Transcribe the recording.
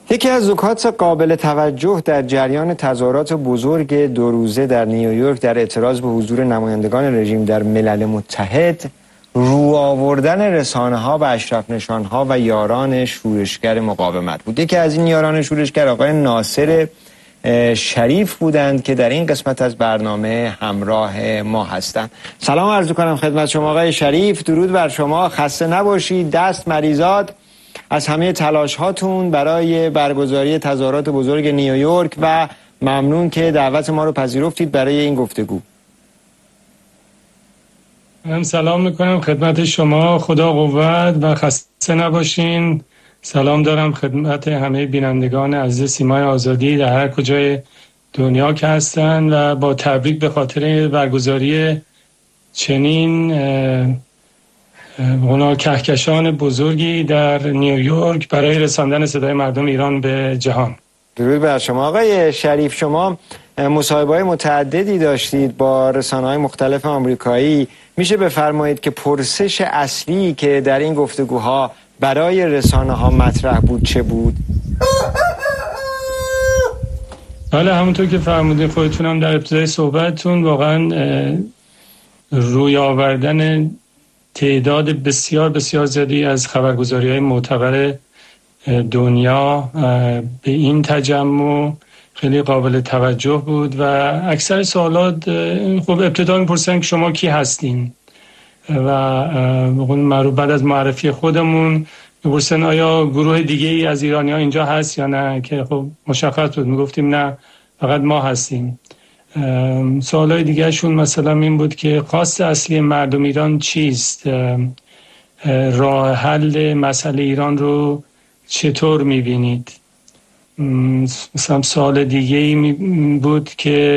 یکی از نکات قابل توجه در جریان تظاهرات بزرگ 2 روزه در نیویورک در اعتراض به حضور نمایندگان رژیم در ملل متحد رو آوردن رسانه‌ها و اشرف نشان‌ها و یاران شورشگر مقاومت بود. یکی از این یاران شورشگر آقای ناصر شریف بودند که در این قسمت از برنامه همراه ما هستند. سلام عرض کنم خدمت شما آقای شریف، درود بر شما، خسته نباشید، دست مریزاد از همه تلاش هاتون برای برگزاری تظاهرات بزرگ نیویورک و ممنون که دعوت ما رو پذیرفتید برای این گفتگو. من سلام میکنم خدمت شما، خدا قوت و خسته نباشین. سلام دارم خدمت همه بینندگان عزیز سیمای آزادی در هر کجای دنیا که هستن و با تبریک به خاطر برگزاری چنین کهکشان بزرگی در نیویورک برای رساندن صدای مردم ایران به جهان. درود بر شما آقای شریف. شما مصاحبه‌های متعددی داشتید با رسانه‌های مختلف آمریکایی. میشه بفرمایید که پرسش اصلی که در این گفتگوها برای رسانه‌ها مطرح بود چه بود؟ حالا همونطور که فرمودین خودتونم در ابتدای صحبتتون، واقعا روی آوردن تعداد بسیار بسیار زیادی از خبرگزاری‌های معتبر دنیا به این تجمع خیلی قابل توجه بود و اکثر سوالات خب ابتدا می‌پرسن که شما کی هستین و بعد از معرفی خودمون می‌پرسن آیا گروه دیگه ای از ایرانی‌ها اینجا هست یا نه، که خب مشخص بود، میگفتیم نه فقط ما هستیم. سوالای دیگه شون مثلا این بود که خواست اصلی مردم ایران چیست، راه حل مسئله ایران رو چطور می‌بینید. مثلا سوال دیگه ای بود که